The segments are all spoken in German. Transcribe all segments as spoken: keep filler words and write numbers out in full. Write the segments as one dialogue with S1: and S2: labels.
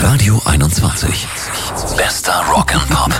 S1: Radio einundzwanzig. Bester Rock'n'Pop.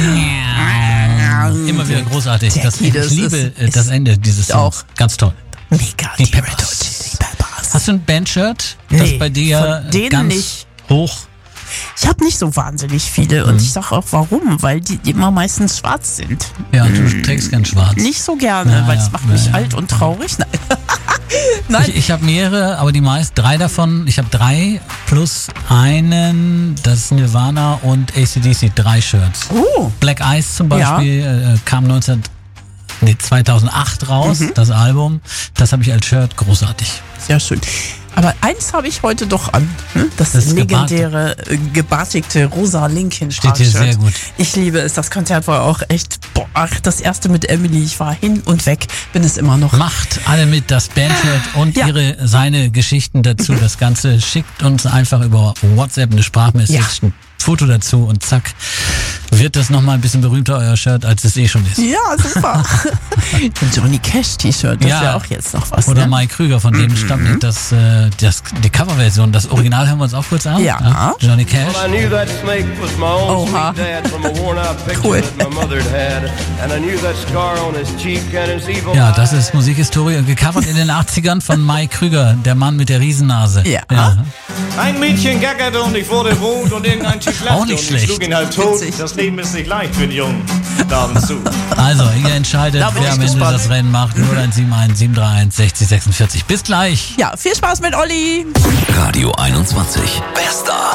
S2: Immer wieder großartig. Das, ich
S3: das
S2: liebe
S3: ist-
S2: äh, das Ende dieses
S3: auch.
S2: Songs. Ganz toll.
S3: Mega,
S2: Die
S3: die
S2: Peppers.
S3: Red Hot Chili Peppers.
S2: Hast du ein Bandshirt, das
S3: Nee,
S2: bei dir
S3: von denen
S2: ganz
S3: nicht.
S2: hoch?
S3: Ich habe nicht so wahnsinnig viele und ich sag auch warum, weil die immer meistens schwarz sind.
S2: Ja, und du trägst gern schwarz.
S3: Nicht so gerne,
S2: Ja,
S3: weil es
S2: ja,
S3: macht
S2: ja,
S3: mich
S2: ja.
S3: alt und traurig. Nein. Nein.
S2: Ich, ich habe mehrere, aber die meist drei davon. Ich habe drei plus einen, das ist Nirvana und A C D C, drei Shirts.
S3: Oh,
S2: Black Ice zum Beispiel äh, kam neunzehn, nee, zweitausendacht raus,
S3: Mhm.
S2: das Album. Das habe ich als Shirt, großartig.
S3: sehr schön. Aber eins habe ich heute doch an. Hm? Das,
S2: Das
S3: legendäre, äh, gebartigte Rosa Linkin
S2: Steht hier
S3: Shirt.
S2: sehr gut.
S3: Ich liebe es. Das Konzert war auch echt, boah, ach, das erste mit Emily. Ich war hin und weg, bin es immer noch.
S2: Macht alle mit, das Bandshirt und
S3: Ja.
S2: ihre seine Geschichten dazu. Das Ganze schickt uns einfach über WhatsApp eine Sprachmessage,
S3: Ja.
S2: ein Foto dazu und zack, wird das nochmal ein bisschen berühmter, euer Shirt, als es eh schon ist.
S3: Ja, super. Ein Johnny Cash T-Shirt, das
S2: Ja.
S3: ist ja auch jetzt noch was.
S2: Oder
S3: ne?
S2: Mike Krüger, von dem stammt das, äh, das, die Coverversion. Das Original hören wir uns auch kurz an.
S3: Ja.
S2: Johnny Cash.
S4: I knew that snake was my own
S3: Oha.
S4: sweet dad from a worn-out picture
S3: Cool.
S4: that my mother had, and I knew that scar on his cheek and his evil
S2: Ja, das ist Musikhistorie, gecovert in den achtzigern von Mike Krüger, der Mann mit der Riesennase.
S3: Ja.
S5: Ein Mädchen gackerte und ich wurde rot und irgendein Typ lachte
S2: Auch nicht
S5: und ich
S2: schlecht.
S5: schlug ihn halt tot.
S3: Witzig.
S5: Das Leben ist nicht leicht für den Jungen. Daumen zu.
S2: Also, ihr entscheidet,
S3: Da bin
S2: wer
S3: ich
S2: am Ende
S3: gespannt.
S2: das Rennen macht. null eins sieben eins, sieben drei eins, sechzig sechsundvierzig. Bis gleich.
S3: Ja, viel Spaß mit Olli.
S1: Radio einundzwanzig. Bester